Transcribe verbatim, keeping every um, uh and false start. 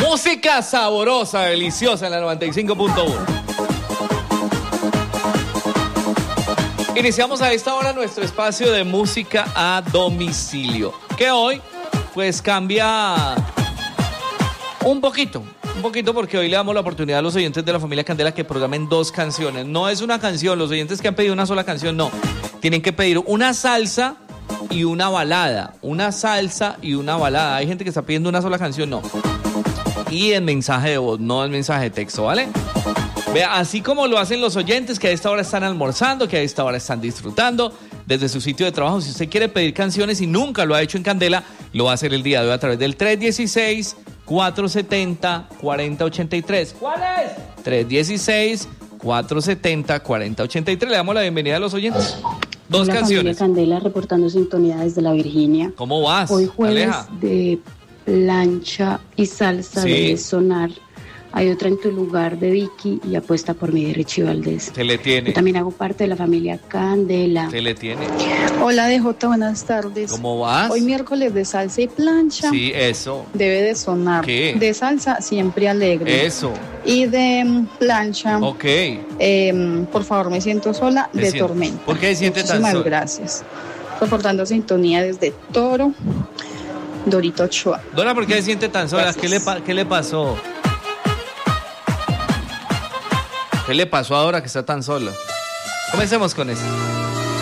Música saborosa, deliciosa en la noventa y cinco punto uno. Iniciamos a esta hora nuestro espacio de música a domicilio, que hoy pues cambia un poquito, un poquito porque hoy le damos la oportunidad a los oyentes de la familia Candela que programen dos canciones. No es una canción, los oyentes que han pedido una sola canción, no. Tienen que pedir una salsa y una balada, una salsa y una balada. Hay gente que está pidiendo una sola canción, no. Y en mensaje de voz, no en mensaje de texto, ¿vale? Vea, así como lo hacen los oyentes que a esta hora están almorzando, que a esta hora están disfrutando desde su sitio de trabajo. Si usted quiere pedir canciones y nunca lo ha hecho en Candela, lo va a hacer el día de hoy a través del tres uno seis, cuatro siete cero, cuatro cero ocho tres. ¿Cuál es? tres uno seis, cuatro siete cero, cuatro cero ocho tres. Le damos la bienvenida a los oyentes. Dos Hola, canciones. Familia Candela, reportando sintonía desde la Virginia. ¿Cómo vas? Hoy jueves Aleja. de plancha y salsa Sí. debe sonar. Hay otra en tu lugar de Vicky y apuesta por mí de Richie Valdés. Se le tiene. Yo también hago parte de la familia Candela. Se le tiene. Hola D J, buenas tardes. ¿Cómo vas? Hoy miércoles de salsa y plancha. Sí, eso. Debe de sonar. ¿Qué? De salsa siempre alegre. Eso. Y de mm, plancha, Ok. eh, por favor, me siento sola, Me de siento. tormenta. ¿Por qué se siente tan Muchísimas sola? gracias. Reportando sintonía desde Toro, Dorito Ochoa. Dora, ¿por qué se siente tan sola? Gracias. ¿Qué le, pa- ¿Qué le pasó? ¿Qué le pasó ahora que está tan sola? Comencemos con eso.